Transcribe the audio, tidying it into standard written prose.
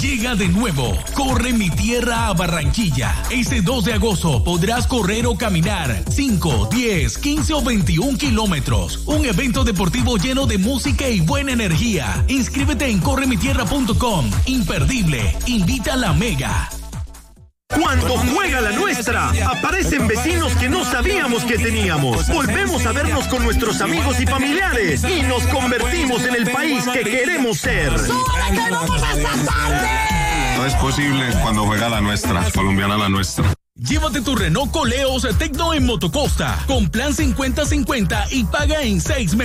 llega de nuevo. Corre mi tierra a Barranquilla. Este 2 de agosto podrás correr o caminar 5, 10, 15 o 21 kilómetros. Un evento deportivo lleno de música y buena energía. Inscríbete en corremitierra.com. Imperdible. Invita a la Mega. Cuando juega la nuestra, aparecen vecinos que no sabíamos que teníamos. Volvemos a vernos con nuestros amigos y familiares y nos convertimos en el país que queremos ser. No es posible cuando juega la nuestra, colombiana la nuestra. Llévate tu Renault Coleos Tecno en Motocosta con plan 50-50 y paga en 6 meses.